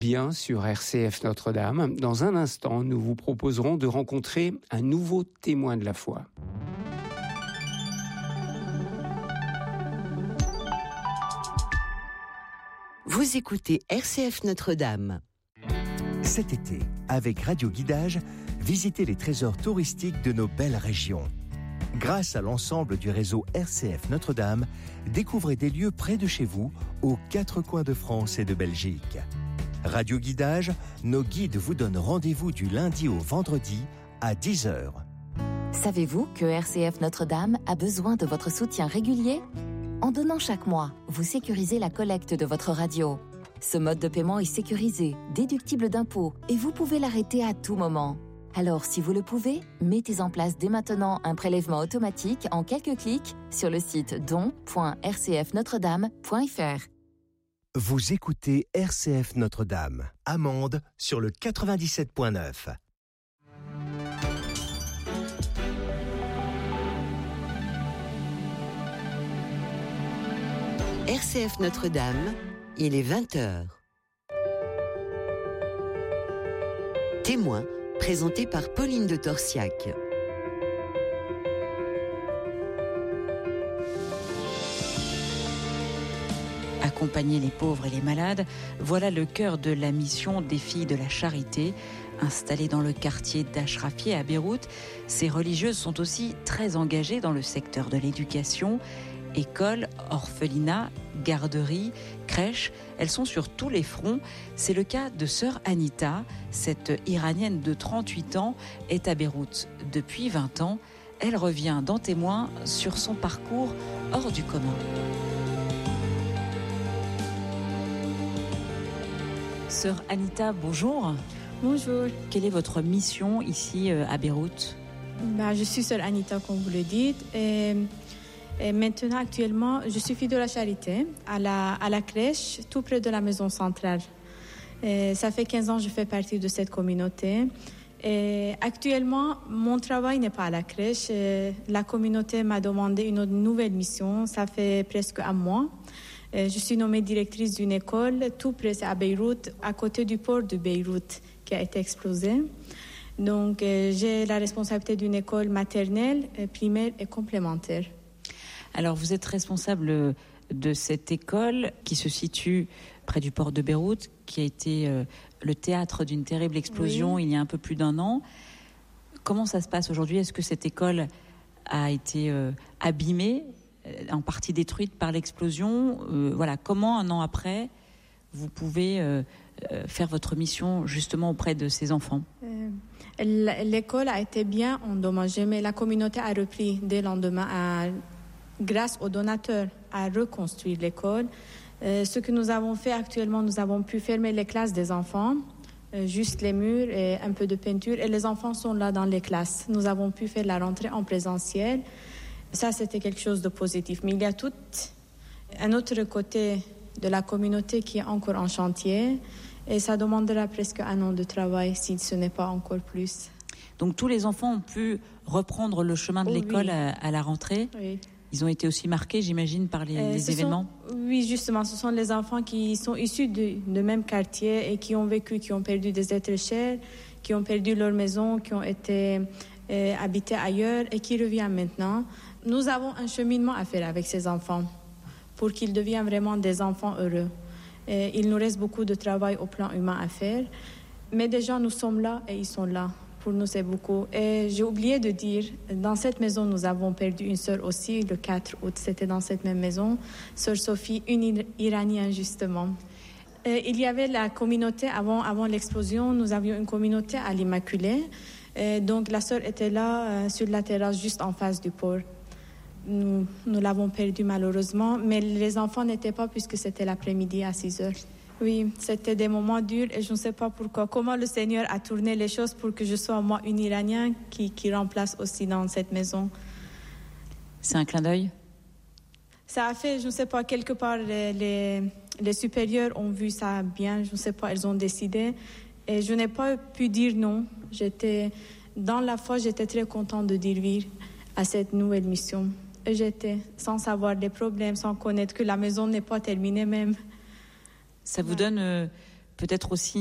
Bien sur RCF Notre-Dame. Dans un instant, nous vous proposerons de rencontrer un nouveau témoin de la foi. Vous écoutez RCF Notre-Dame. Cet été, avec Radio Guidage, visitez les trésors touristiques de nos belles régions. Grâce à l'ensemble du réseau RCF Notre-Dame, découvrez des lieux près de chez vous, aux 4 coins de France et de Belgique. Radio Guidage, nos guides vous donnent rendez-vous du lundi au vendredi à 10h. Savez-vous que RCF Notre-Dame a besoin de votre soutien régulier ? En donnant chaque mois, vous sécurisez la collecte de votre radio. Ce mode de paiement est sécurisé, déductible d'impôts et vous pouvez l'arrêter à tout moment. Alors, si vous le pouvez, mettez en place dès maintenant un prélèvement automatique en quelques clics sur le site don.rcfnotredame.fr. Vous écoutez RCF Notre-Dame, Amande sur le 97.9. RCF Notre-Dame, il est 20h. Témoin, présenté par Pauline de Torsiac. Accompagner les pauvres et les malades, voilà le cœur de la mission des Filles de la Charité. Installées dans le quartier d'Achrafieh à Beyrouth, ces religieuses sont aussi très engagées dans le secteur de l'éducation. Écoles, orphelinats, garderies, crèches, elles sont sur tous les fronts. C'est le cas de sœur Anita. Cette Iranienne de 38 ans est à Beyrouth depuis 20 ans. Elle revient dans Témoin sur son parcours hors du commun. Sœur Anita, bonjour. Bonjour. Quelle est votre mission ici à Beyrouth ? Je suis sœur Anita, comme vous le dites. Et maintenant, actuellement, je suis fille de la Charité à la crèche, tout près de la maison centrale. Ça fait 15 ans que je fais partie de cette communauté. Et actuellement, mon travail n'est pas à la crèche. La communauté m'a demandé une nouvelle mission. Ça fait presque un mois. Je suis nommée directrice d'une école tout près à Beyrouth, à côté du port de Beyrouth qui a été explosé. Donc, j'ai la responsabilité d'une école maternelle, primaire et complémentaire. Alors, vous êtes responsable de cette école qui se situe près du port de Beyrouth, qui a été le théâtre d'une terrible explosion il y a un peu plus d'un an. Comment ça se passe aujourd'hui ? Est-ce que cette école a été abîmée, en partie détruite par l'explosion ? Comment, un an après, vous pouvez faire votre mission justement auprès de ces enfants ? L'école a été bien endommagée, mais la communauté a repris dès le lendemain grâce aux donateurs, à reconstruire l'école. Ce que nous avons fait actuellement, nous avons pu fermer les classes des enfants, juste les murs et un peu de peinture, et les enfants sont là dans les classes. Nous avons pu faire la rentrée en présentiel. Ça, c'était quelque chose de positif. Mais il y a tout un autre côté de la communauté qui est encore en chantier, et ça demandera presque un an de travail, si ce n'est pas encore plus. Donc tous les enfants ont pu reprendre le chemin de l'école à la rentrée ? Oui. Ils ont été aussi marqués, j'imagine, par les événements ? Oui, justement, ce sont les enfants qui sont issus du même quartier et qui ont vécu, qui ont perdu des êtres chers, qui ont perdu leur maison, qui ont été habités ailleurs et qui reviennent maintenant. Nous avons un cheminement à faire avec ces enfants pour qu'ils deviennent vraiment des enfants heureux. Et il nous reste beaucoup de travail au plan humain à faire, mais déjà nous sommes là et ils sont là. Pour nous, c'est beaucoup. Et j'ai oublié de dire, dans cette maison, nous avons perdu une sœur aussi, le 4 août. C'était dans cette même maison, sœur Sophie, une Iranienne, justement. Il y avait la communauté, avant l'explosion, nous avions une communauté à l'Immaculée. Donc, la sœur était là, sur la terrasse, juste en face du port. Nous l'avons perdue, malheureusement. Mais les enfants n'étaient pas, puisque c'était l'après-midi à 6 heures. Oui, c'était des moments durs et je ne sais pas pourquoi. Comment le Seigneur a tourné les choses pour que je sois, moi, une Iranienne qui remplace aussi dans cette maison. C'est un clin d'œil ? Ça a fait, je ne sais pas, quelque part, les supérieurs ont vu ça bien. Je ne sais pas, ils ont décidé. Et je n'ai pas pu dire non. Dans la foi, j'étais très contente de dire oui à cette nouvelle mission. Et j'étais sans savoir des problèmes, sans connaître que la maison n'est pas terminée même. Ça vous donne peut-être aussi